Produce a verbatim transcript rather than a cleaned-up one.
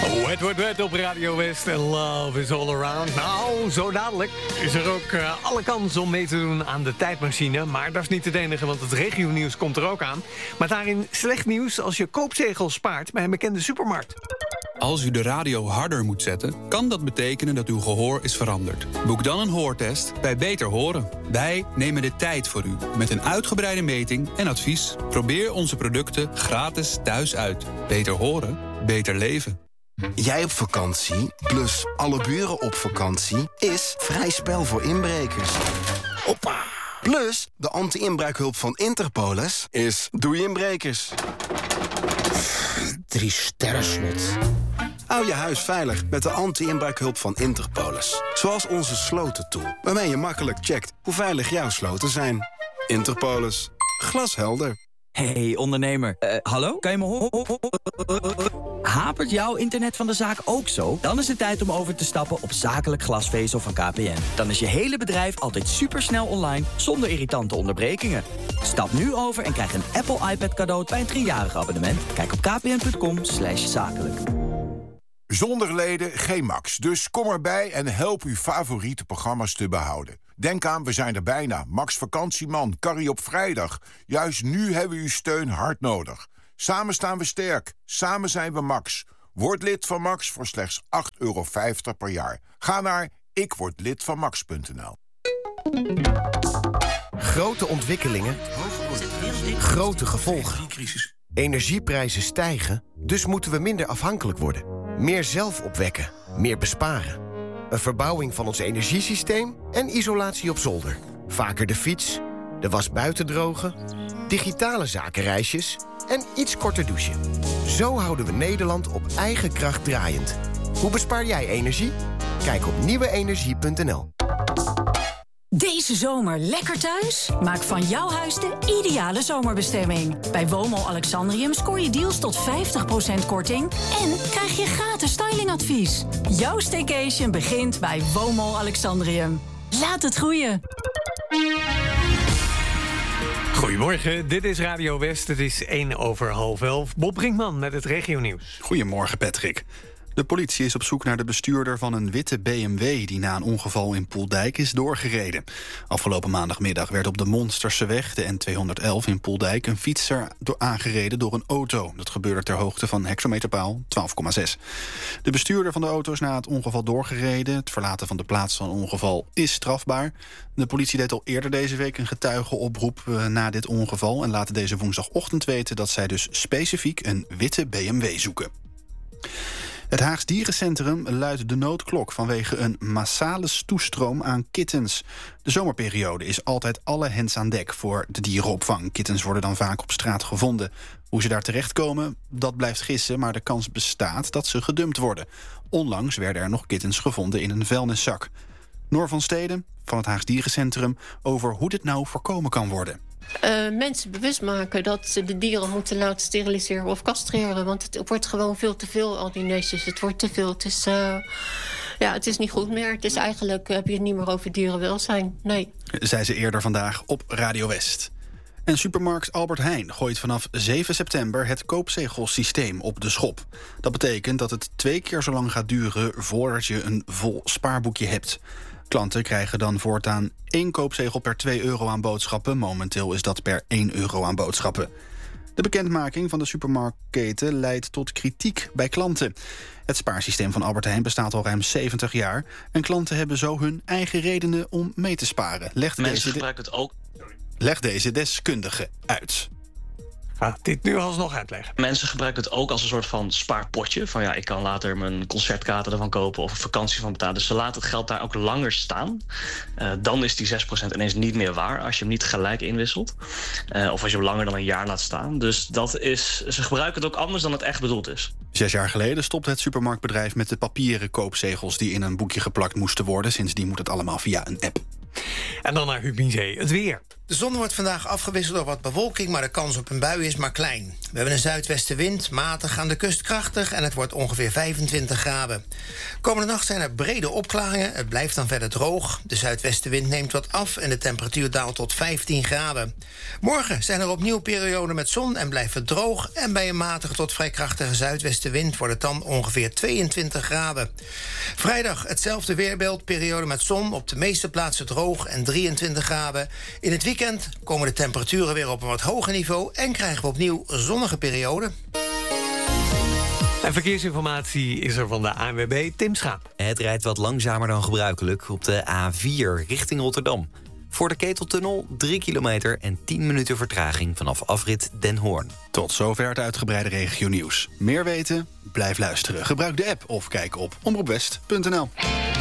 Wet, wet, wet op Radio West en Love is all around. Nou, zo dadelijk is er ook uh, alle kans om mee te doen aan de tijdmachine. Maar dat is niet het enige, want het regionieuws komt er ook aan. Maar daarin slecht nieuws als je koopzegels spaart bij een bekende supermarkt. Als u de radio harder moet zetten, kan dat betekenen dat uw gehoor is veranderd. Boek dan een hoortest bij Beter Horen. Wij nemen de tijd voor u met een uitgebreide meting en advies. Probeer onze producten gratis thuis uit. Beter horen, beter leven. Jij op vakantie, plus alle buren op vakantie, is vrij spel voor inbrekers. Hoppa! Plus, de anti-inbraakhulp van Interpolis is doei inbrekers. Drie sterren slot. Hou je huis veilig met de anti-inbraakhulp van Interpolis. Zoals onze slotentool, waarmee je makkelijk checkt hoe veilig jouw sloten zijn. Interpolis. Glashelder. Hey ondernemer, uh, hallo? Kan je me horen? Hapert jouw internet van de zaak ook zo? Dan is het tijd om over te stappen op zakelijk glasvezel van K P N. Dan is je hele bedrijf altijd supersnel online, zonder irritante onderbrekingen. Stap nu over en krijg een Apple iPad cadeau bij een driejarig abonnement. Kijk op kpn.com slash zakelijk. Zonder leden geen Max, dus kom erbij en help uw favoriete programma's te behouden. Denk aan, we zijn er bijna. Max Vakantieman, Carrie op vrijdag. Juist nu hebben we uw steun hard nodig. Samen staan we sterk. Samen zijn we Max. Word lid van Max voor slechts acht euro vijftig per jaar. Ga naar ikwordlidvanmax punt n l. Grote ontwikkelingen. Grote gevolgen. Energieprijzen stijgen, dus moeten we minder afhankelijk worden. Meer zelf opwekken, meer besparen. Een verbouwing van ons energiesysteem en isolatie op zolder. Vaker de fiets, de was buiten drogen, digitale zakenreisjes en iets korter douchen. Zo houden we Nederland op eigen kracht draaiend. Hoe bespaar jij energie? Kijk op nieuwe energie punt n l. Deze zomer lekker thuis? Maak van jouw huis de ideale zomerbestemming. Bij Woonmol Alexandrium scoor je deals tot vijftig procent korting... en krijg je gratis stylingadvies. Jouw staycation begint bij Woonmol Alexandrium. Laat het groeien. Goedemorgen, dit is Radio West. Het is één over half elf. Bob Brinkman met het regionieuws. Goedemorgen, Patrick. De politie is op zoek naar de bestuurder van een witte B M W... die na een ongeval in Poeldijk is doorgereden. Afgelopen maandagmiddag werd op de Monsterseweg, de N tweehonderdelf in Poeldijk... een fietser aangereden door een auto. Dat gebeurde ter hoogte van hexameterpaal twaalf komma zes. De bestuurder van de auto is na het ongeval doorgereden. Het verlaten van de plaats van ongeval is strafbaar. De politie deed al eerder deze week een getuigenoproep uh, na dit ongeval... en laat deze woensdagochtend weten dat zij dus specifiek een witte B M W zoeken. Het Haags Dierencentrum luidt de noodklok vanwege een massale toestroom aan kittens. De zomerperiode is altijd alle hens aan dek voor de dierenopvang. Kittens worden dan vaak op straat gevonden. Hoe ze daar terechtkomen, dat blijft gissen, maar de kans bestaat dat ze gedumpt worden. Onlangs werden er nog kittens gevonden in een vuilniszak. Noor van Steden van het Haags Dierencentrum over hoe dit nou voorkomen kan worden. Uh, mensen bewust maken dat ze de dieren moeten laten steriliseren of castreren. Want het wordt gewoon veel te veel, al die neusjes. Het wordt te veel. Het is, uh, ja, het is niet goed meer. Het is eigenlijk, heb je het niet meer over dierenwelzijn. Nee. Zei ze eerder vandaag op Radio West. En supermarkt Albert Heijn gooit vanaf zeven september het koopzegelsysteem op de schop. Dat betekent dat het twee keer zo lang gaat duren voordat je een vol spaarboekje hebt. Klanten krijgen dan voortaan één koopzegel per twee euro aan boodschappen. Momenteel is dat per één euro aan boodschappen. De bekendmaking van de supermarktketen leidt tot kritiek bij klanten. Het spaarsysteem van Albert Heijn bestaat al ruim zeventig jaar... en klanten hebben zo hun eigen redenen om mee te sparen. Legt Mensen deze gebruiken het ook. Leg deze deskundige uit. Ga dit nu alsnog uitleggen. Mensen gebruiken het ook als een soort van spaarpotje. Van ja, ik kan later mijn concertkaarten ervan kopen of een vakantie van betalen. Dus ze laten het geld daar ook langer staan. Uh, dan is die zes procent ineens niet meer waar als je hem niet gelijk inwisselt. Uh, of als je hem langer dan een jaar laat staan. Dus dat is, ze gebruiken het ook anders dan het echt bedoeld is. Zes jaar geleden stopte het supermarktbedrijf met de papieren koopzegels die in een boekje geplakt moesten worden. Sindsdien moet het allemaal via een app. En dan naar Huub Miezee. Het weer. De zon wordt vandaag afgewisseld door wat bewolking, maar de kans op een bui is maar klein. We hebben een zuidwestenwind, matig aan de kust krachtig en het wordt ongeveer vijfentwintig graden. Komende nacht zijn er brede opklaringen, het blijft dan verder droog. De zuidwestenwind neemt wat af en de temperatuur daalt tot vijftien graden. Morgen zijn er opnieuw perioden met zon en blijft het droog. En bij een matige tot vrij krachtige zuidwestenwind wordt het dan ongeveer tweeëntwintig graden. Vrijdag hetzelfde weerbeeld, periode met zon, op de meeste plaatsen droog en drieëntwintig graden. In het weekend komen de temperaturen weer op een wat hoger niveau en krijgen we opnieuw zonnige perioden. En verkeersinformatie is er van de A N W B, Tim Schaap. Het rijdt wat langzamer dan gebruikelijk op de A vier richting Rotterdam. Voor de Keteltunnel drie kilometer en tien minuten vertraging vanaf afrit Den Hoorn. Tot zover het uitgebreide regionieuws. Meer weten? Blijf luisteren. Gebruik de app of kijk op omroep west punt n l.